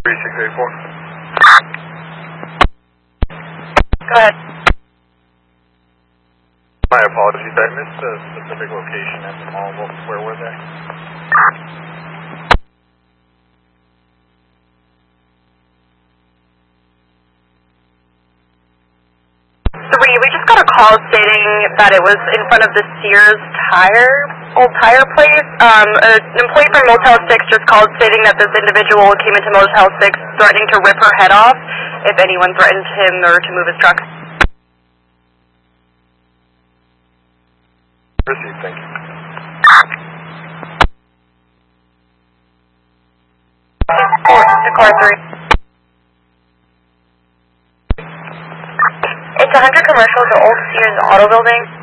3684. Go ahead. My apologies, I missed the specific location at the mall. Where were they? We just got a call stating that it was in front of the Sears old tire place. An employee from Motel 6 just called stating that this individual came into Motel 6 threatening to rip her head off if anyone threatened him or to move his truck. Received, thank you. Car 3. It's 100 Commercial, the old Sears auto building.